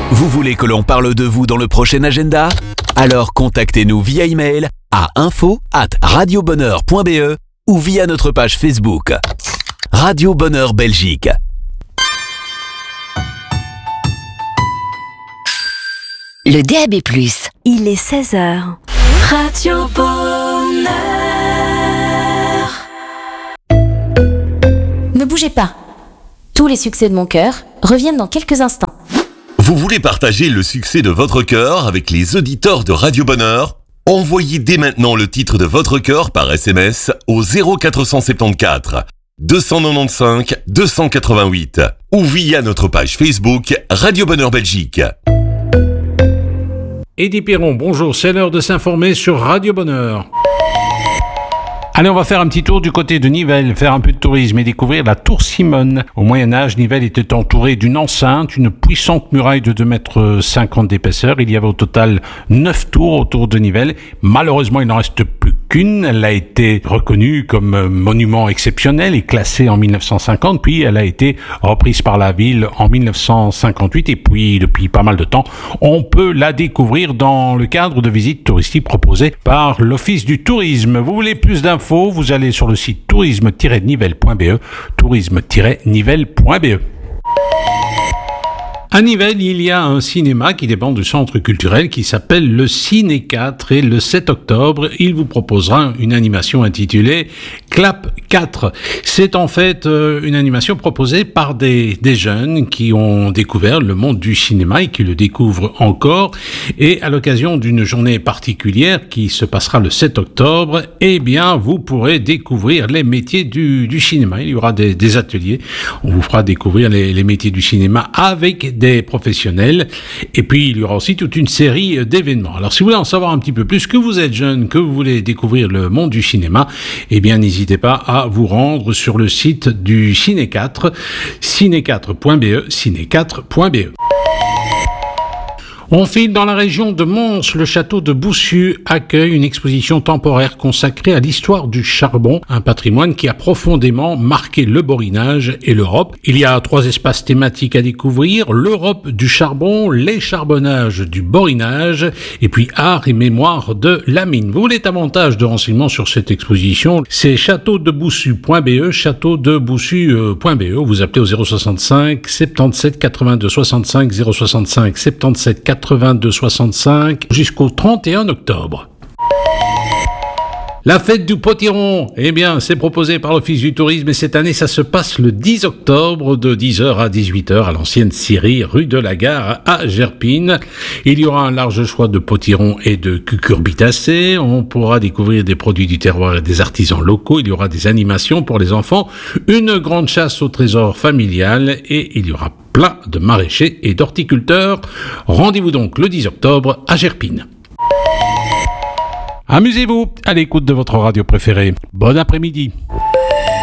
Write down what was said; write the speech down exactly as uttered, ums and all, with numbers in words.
Vous voulez que l'on parle de vous dans le prochain agenda? Alors contactez-nous via email à info arobase radiobonheur point b e ou via notre page Facebook. Radio Bonheur Belgique. Le D A B plus. Il est seize heures. Radio Bonheur. Ne bougez pas. Tous les succès de mon cœur reviennent dans quelques instants. Vous voulez partager le succès de votre cœur avec les auditeurs de Radio Bonheur? Envoyez dès maintenant le titre de votre cœur par S M S au zéro quatre cent soixante-quatorze deux cent quatre-vingt-quinze deux cent quatre-vingt-huit ou via notre page Facebook Radio Bonheur Belgique. Eddie Perron, bonjour, c'est l'heure de s'informer sur Radio Bonheur. Allez, on va faire un petit tour du côté de Nivelles, faire un peu de tourisme et découvrir la tour Simone. Au Moyen-Âge, Nivelles était entourée d'une enceinte, une puissante muraille de deux mètres cinquante d'épaisseur. Il y avait au total neuf tours autour de Nivelles. Malheureusement, il n'en reste plus qu'une. Elle a été reconnue comme monument exceptionnel et classée en mille neuf cent cinquante, puis elle a été reprise par la ville en mille neuf cent cinquante-huit et puis depuis pas mal de temps, on peut la découvrir dans le cadre de visites touristiques proposées par l'Office du tourisme. Vous voulez plus d'infos? Vous allez sur le site tourisme tiret nivelles point b e, tourisme tiret nivelles point b e. À Nivelles, il y a un cinéma qui dépend du centre culturel qui s'appelle le Ciné quatre et le sept octobre, il vous proposera une animation intitulée Clap quatre. C'est en fait euh, une animation proposée par des, des jeunes qui ont découvert le monde du cinéma et qui le découvrent encore. Et à l'occasion d'une journée particulière qui se passera le sept octobre, eh bien, vous pourrez découvrir les métiers du, du cinéma. Il y aura des, des ateliers. On vous fera découvrir les, les métiers du cinéma avec des professionnels, et puis il y aura aussi toute une série d'événements. Alors si vous voulez en savoir un petit peu plus, que vous êtes jeune, que vous voulez découvrir le monde du cinéma, eh bien n'hésitez pas à vous rendre sur le site du Ciné quatre, ciné quatre point b e, ciné quatre point b e. On file dans la région de Mons. Le château de Boussu accueille une exposition temporaire consacrée à l'histoire du charbon, un patrimoine qui a profondément marqué le Borinage et l'Europe. Il y a trois espaces thématiques à découvrir: l'Europe du charbon, les charbonnages du Borinage et puis art et mémoire de la mine. Vous voulez davantage de renseignements sur cette exposition? C'est château de boussu point b e, château de boussu point b e. Vous appelez au zéro soixante-cinq soixante-dix-sept quatre-vingt-deux soixante-cinq, zéro soixante-cinq soixante-dix-sept quatre-vingt-deux soixante-cinq jusqu'au trente et un octobre. La fête du potiron, eh bien, c'est proposé par l'Office du tourisme et cette année, ça se passe le dix octobre de dix heures à dix-huit heures à l'ancienne scierie rue de la Gare à Gerpine. Il y aura un large choix de potirons et de cucurbitacées. On pourra découvrir des produits du terroir et des artisans locaux. Il y aura des animations pour les enfants, une grande chasse au trésor familial et il y aura plein de maraîchers et d'horticulteurs. Rendez-vous donc le dix octobre à Gerpine. Amusez-vous à l'écoute de votre radio préférée. Bon après-midi.